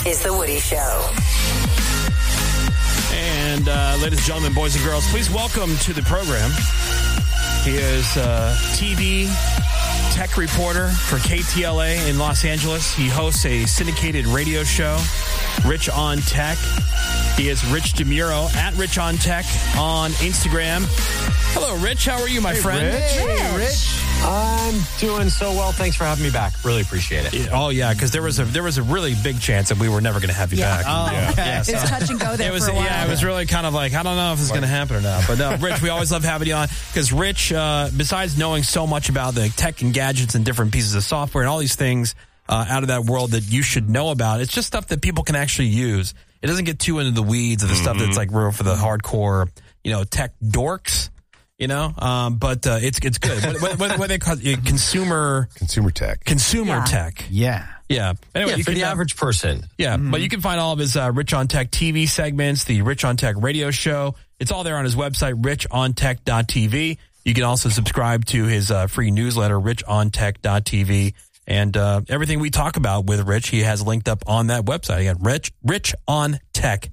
is The Woody Show. And ladies and gentlemen, boys and girls, please welcome to the program. He is TV tech reporter for KTLA in Los Angeles. He hosts a syndicated radio show, Rich on Tech. He is Rich DeMuro at Rich on Tech on Instagram. Hello, Rich. How are you, my friend? Hey, Rich. I'm doing so well. Thanks for having me back. Really appreciate it. Oh, yeah, because there was a really big chance that we were never going to have you back. Oh, yeah. Okay. Yeah, so It's touch and go there It was, for a while. yeah, it was really kind of like, I don't know if this is going to happen or not. But no, Rich, we always love having you on because Rich, besides knowing so much about the tech and gadgets and different pieces of software and all these things out of that world that you should know about, it's just stuff that people can actually use. It doesn't get too into the weeds of the stuff that's like real for the hardcore, tech dorks. But it's good. What they call it? Consumer tech. Consumer tech. Yeah. Yeah. Anyway, For the average person. Yeah, but you can find all of his Rich on Tech TV segments, the Rich on Tech radio show. It's all there on his website, richontech.tv. You can also subscribe to his free newsletter, richontech.tv. And everything we talk about with Rich, he has linked up on that website. Again, richontech.tv.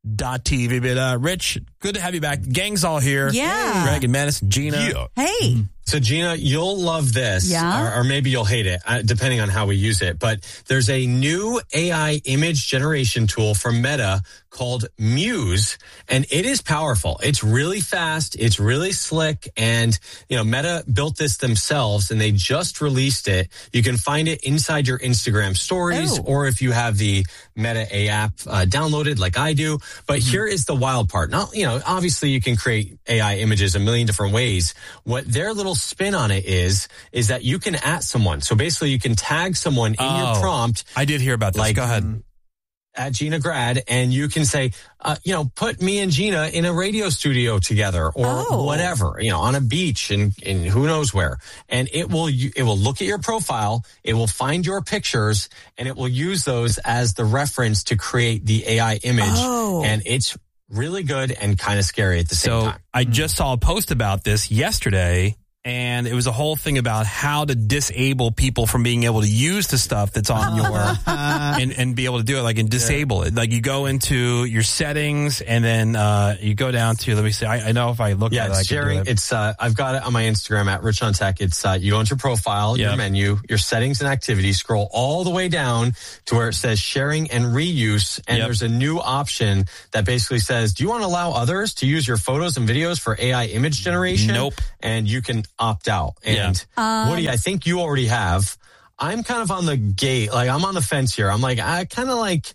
But Rich, good to have you back. Gang's all here. Yeah. Greg and Madison, Gina. Yeah. Hey. So, Gina, you'll love this, Yeah? or maybe you'll hate it, depending on how we use it. But there's a new AI image generation tool from Meta called Muse, and it is powerful. It's really fast. It's really slick. And, Meta built this themselves, and they just released it. You can find it inside your Instagram stories, or if you have the Meta AI app downloaded like I do. But here is the wild part. Now, obviously you can create AI images a million different ways. What their little spin on it is that you can @ someone. So basically you can tag someone in your prompt. I did hear about this. Go ahead. At Gina Grad, and you can say, put me and Gina in a radio studio together or whatever, on a beach and who knows where. And it will look at your profile, it will find your pictures, and it will use those as the reference to create the AI image. And it's really good and kind of scary at the same time. I just saw a post about this yesterday, and it was a whole thing about how to disable people from being able to use the stuff that's on your and be able to do it, like, and disable it. Like, you go into your settings, and then you go down to, let me see, I know if I look at it, I sharing. can do it. It's I've got it on my Instagram at Rich on Tech. It's you go into your profile, your menu, your settings and activities, scroll all the way down to where it says sharing and reuse, and there's a new option that basically says, do you want to allow others to use your photos and videos for AI image generation? Nope. And you can opt out. And Woody, I think you already have. I'm kind of on the gate, like I'm on the fence here. I'm like, I kind of like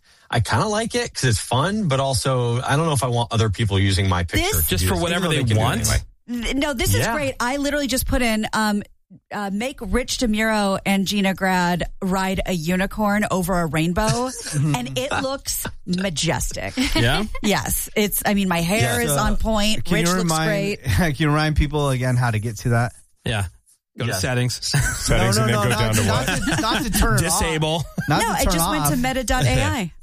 it because it's fun, but also I don't know if I want other people using my picture just for whatever they want. No, this is great. I literally just put in make Rich DeMuro and Gina Grad ride a unicorn over a rainbow, and it looks majestic. Yeah? Yes. My hair is on point. Rich looks great. Can you remind people again how to get to that? Yeah. Go to settings. Settings and then go down to what? Not to turn it Disable. off. No, I just went to meta.ai.